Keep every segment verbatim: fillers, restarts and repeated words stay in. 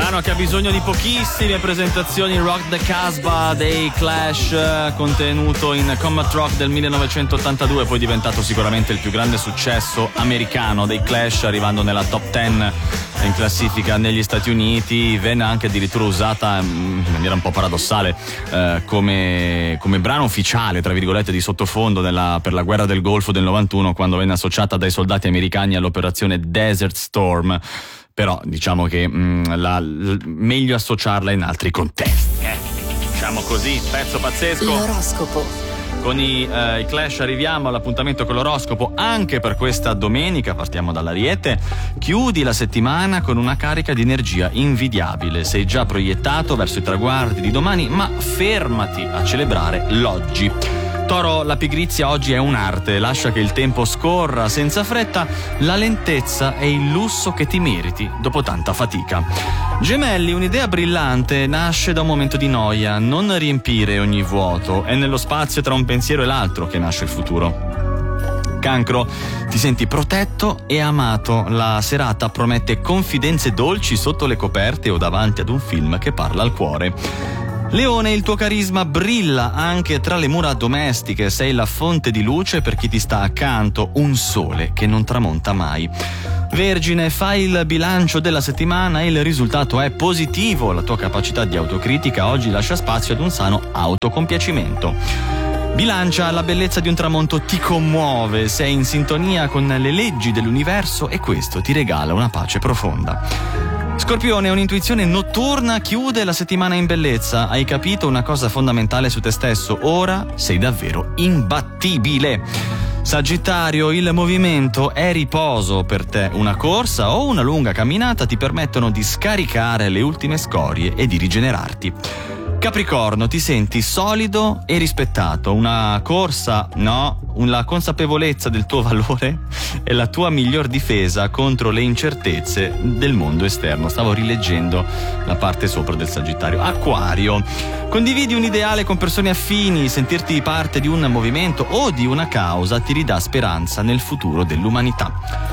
Brano che ha bisogno di pochissime presentazioni, Rock the Casbah dei Clash, contenuto in Combat Rock del millenovecentottantadue, poi diventato sicuramente il più grande successo americano dei Clash, arrivando nella top dieci in classifica negli Stati Uniti. Venne anche addirittura usata in maniera un po' paradossale eh, come, come brano ufficiale, tra virgolette, di sottofondo nella, per la guerra del Golfo del novantuno, quando venne associata dai soldati americani all'operazione Desert Storm. Però diciamo che mh, la, l, meglio associarla in altri contesti, eh. Diciamo così, pezzo pazzesco. L'oroscopo. Con i, eh, i Clash arriviamo all'appuntamento con l'oroscopo anche per questa domenica. Partiamo dall'Ariete. Chiudi la settimana con una carica di energia invidiabile. Sei già proiettato verso i traguardi di domani, ma fermati a celebrare l'oggi. Toro, la pigrizia oggi è un'arte, lascia che il tempo scorra senza fretta, la lentezza è il lusso che ti meriti dopo tanta fatica. Gemelli, un'idea brillante nasce da un momento di noia, non riempire ogni vuoto, è nello spazio tra un pensiero e l'altro che nasce il futuro. Cancro, ti senti protetto e amato, la serata promette confidenze dolci sotto le coperte o davanti ad un film che parla al cuore. Leone, il tuo carisma brilla anche tra le mura domestiche, sei la fonte di luce per chi ti sta accanto, un sole che non tramonta mai. Vergine, fai il bilancio della settimana e il risultato è positivo, la tua capacità di autocritica oggi lascia spazio ad un sano autocompiacimento. Bilancia, la bellezza di un tramonto ti commuove, sei in sintonia con le leggi dell'universo e questo ti regala una pace profonda. Scorpione, un'intuizione notturna chiude la settimana in bellezza. Hai capito una cosa fondamentale su te stesso. Ora sei davvero imbattibile. Sagittario, il movimento è riposo per te. Una corsa o una lunga camminata ti permettono di scaricare le ultime scorie e di rigenerarti. Capricorno, ti senti solido e rispettato. Una corsa, no, la consapevolezza del tuo valore è la tua miglior difesa contro le incertezze del mondo esterno. Stavo rileggendo la parte sopra del Sagittario. Acquario, condividi un ideale con persone affini, sentirti parte di un movimento o di una causa ti ridà speranza nel futuro dell'umanità.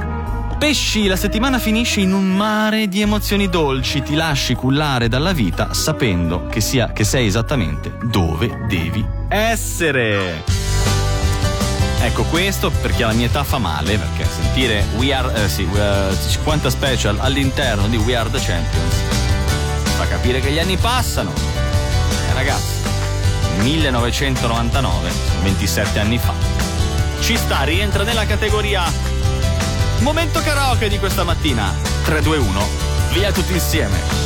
Pesci, la settimana finisce in un mare di emozioni dolci, ti lasci cullare dalla vita sapendo che, sia, che sei esattamente dove devi essere. Ecco, questo perché alla mia età fa male, perché sentire We Are, eh, sì, uh, cinquanta special all'interno di We Are the Champions fa capire che gli anni passano. Eh ragazzi, millenovecentonovantanove, ventisette anni fa. Ci sta, rientra nella categoria momento karaoke di questa mattina. Tre, due, uno, via tutti insieme.